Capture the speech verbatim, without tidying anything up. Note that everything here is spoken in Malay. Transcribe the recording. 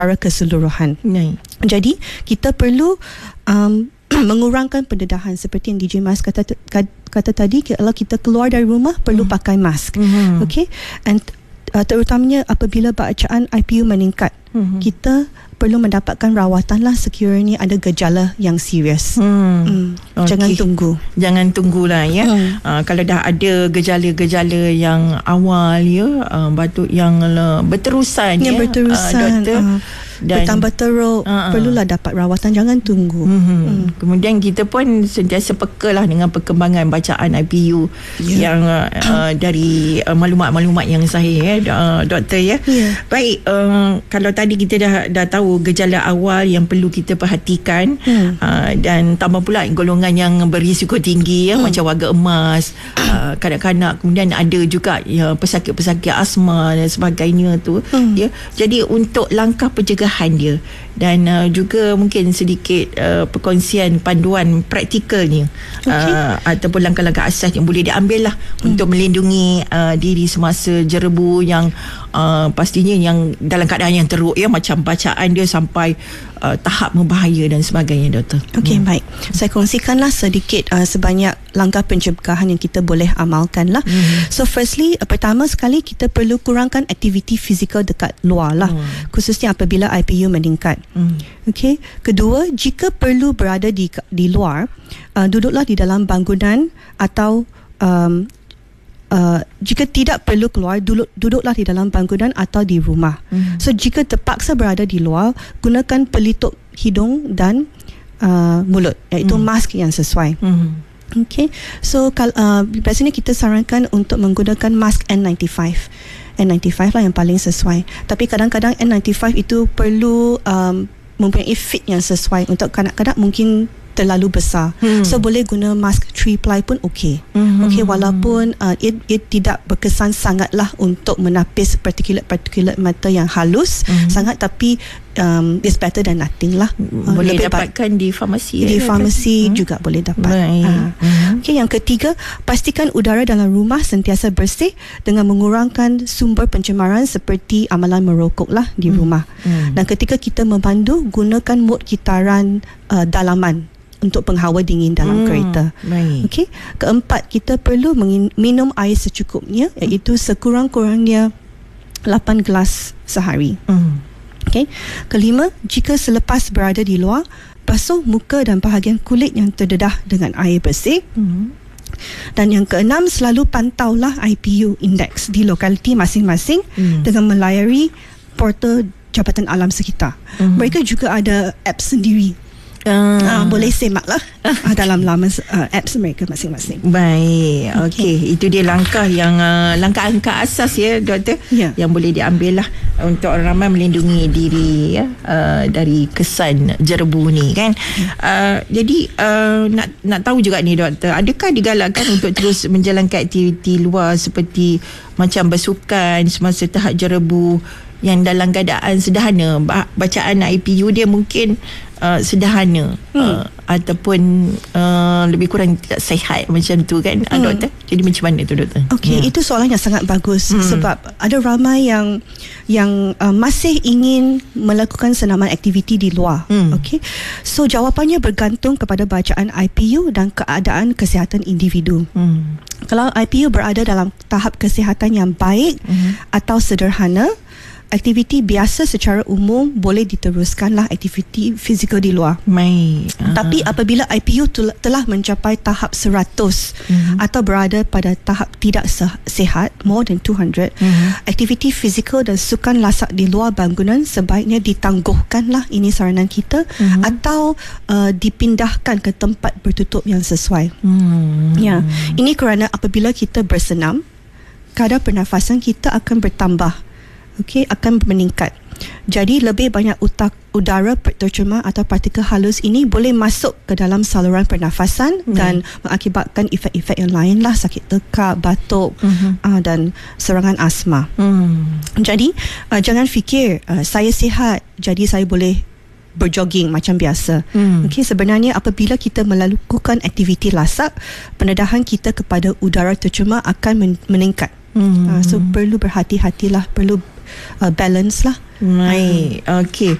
secara keseluruhan. Nah. Jadi kita perlu um, mengurangkan pendedahan seperti yang D J Mas kata kata tadi. Kalau kita keluar dari rumah perlu hmm. pakai mask. Hmm. Okay, and uh, terutamanya apabila bacaan I P U meningkat, hmm. kita perlu mendapatkan rawatan lah sekiranya ada gejala yang serius. Hmm. Hmm. Okay. Jangan tunggu. Jangan tunggulah ya. Hmm. Uh, kalau dah ada gejala-gejala yang awal ya, uh, batuk yang uh, berterusan yang ya, berterusan, uh, doktor. Uh, dan bertambah teruk, uh-uh. perlulah dapat rawatan, jangan tunggu. Mm-hmm. Mm. Kemudian kita pun sentiasa peka lah dengan perkembangan bacaan I P U yeah. yang uh, uh, dari uh, maklumat-maklumat yang sahih ya, uh, doktor ya. Yeah. Baik, uh, kalau tadi kita dah dah tahu gejala awal yang perlu kita perhatikan, mm. uh, dan tambah pula golongan yang berisiko tinggi ya, mm. macam warga emas, uh, kanak-kanak, kemudian ada juga ya, pesakit-pesakit asma dan sebagainya tu mm. ya. Jadi untuk langkah pencegahan dia dan uh, juga mungkin sedikit uh, perkongsian panduan praktikalnya, okay. uh, ataupun langkah-langkah asas yang boleh diambil lah hmm. untuk melindungi uh, diri semasa jerebu yang uh, pastinya yang dalam keadaan yang teruk ya, macam bacaan dia sampai uh, tahap membahaya dan sebagainya, doktor. Okey, hmm. baik. Saya kongsikanlah sedikit uh, sebanyak langkah pencegahan yang kita boleh amalkan lah. Hmm. So firstly, uh, pertama sekali kita perlu kurangkan aktiviti fizikal dekat luar lah, hmm. khususnya apabila I P U meningkat. Hmm. Okey. Kedua, jika perlu berada di di luar, uh, duduklah di dalam bangunan atau um, uh, jika tidak perlu keluar, duduk, duduklah di dalam bangunan atau di rumah. Hmm. So jika terpaksa berada di luar, gunakan pelitup hidung dan uh, mulut, iaitu hmm. mask yang sesuai. Hmm. Okay, so kal- uh, biasanya kita sarankan untuk menggunakan mask N ninety-five. N ninety-five lah yang paling sesuai. Tapi kadang-kadang N ninety-five itu perlu um, mempunyai fit yang sesuai. Untuk kanak-kanak mungkin terlalu besar. Hmm. So boleh guna mask three ply pun okey. Hmm. Okey, walaupun uh, it, it tidak berkesan sangatlah untuk menapis partikulat-partikulat mata yang halus hmm. sangat, tapi um, it's better than nothing lah. Boleh uh, dapatkan di farmasi. Di ya, farmasi hmm. juga boleh dapat. Uh. Hmm. Okey, yang ketiga, pastikan udara dalam rumah sentiasa bersih dengan mengurangkan sumber pencemaran seperti amalan merokok lah di hmm. rumah. Hmm. Dan ketika kita memandu, gunakan mod kitaran uh, dalaman untuk penghawa dingin dalam hmm, kereta. Okey. Keempat, kita perlu minum air secukupnya, iaitu sekurang-kurangnya lapan gelas sehari. Hmm. Okey. Kelima, jika selepas berada di luar, basuh muka dan bahagian kulit yang terdedah dengan air bersih. Hmm. Dan yang keenam, selalu pantaulah I P U index di lokaliti masing-masing hmm. dengan melayari portal Jabatan Alam Sekitar. Hmm. Mereka juga ada apps sendiri. Uh. Uh, boleh semak lah uh, dalam laman uh, apps mereka masing-masing. Baik, okey. Okay. Itu dia langkah yang uh, langkah-langkah asas ya, doktor, yeah. yang boleh diambil lah untuk orang ramai melindungi diri ya, uh, dari kesan jerebu ni kan. Yeah. Uh, jadi uh, nak nak tahu juga ni, doktor, adakah digalakkan untuk terus menjalankan aktiviti luar seperti macam bersukan semasa tahap jerebu yang dalam keadaan sederhana? Bacaan I P U dia mungkin uh, sederhana hmm. uh, ataupun uh, lebih kurang tidak sihat macam tu kan, hmm. doktor? Jadi macam mana tu, doktor? Okey, yeah. itu soalan yang sangat bagus hmm. sebab ada ramai yang yang uh, masih ingin melakukan senaman aktiviti di luar. Hmm. Okey. So jawapannya bergantung kepada bacaan I P U dan keadaan kesihatan individu. Hmm. Kalau I P U berada dalam tahap kesihatan yang baik hmm. atau sederhana, aktiviti biasa secara umum boleh diteruskanlah aktiviti fizikal di luar. Baik. Uh-huh. Tapi apabila I P U tul- telah mencapai tahap seratus uh-huh. atau berada pada tahap tidak se- sihat, more than two hundred, uh-huh. aktiviti fizikal dan sukan lasak di luar bangunan sebaiknya ditangguhkanlah, ini saranan kita, uh-huh. atau uh, dipindahkan ke tempat bertutup yang sesuai. Uh-huh. Ya, ini kerana apabila kita bersenam, kadar pernafasan kita akan bertambah. Okey, akan meningkat. Jadi lebih banyak utak, udara tercemar atau partikel halus ini boleh masuk ke dalam saluran pernafasan hmm. dan mengakibatkan efek-efek yang lain lah, sakit tekak, batuk hmm. uh, dan serangan asma. Hmm. Jadi uh, jangan fikir uh, saya sihat jadi saya boleh berjogging macam biasa. Hmm. Okey, sebenarnya apabila kita melakukan aktiviti lasak, pendedahan kita kepada udara tercemar akan men- meningkat. Hmm. Uh, so perlu berhati-hatilah, perlu uh, balance lah. Baik, okey.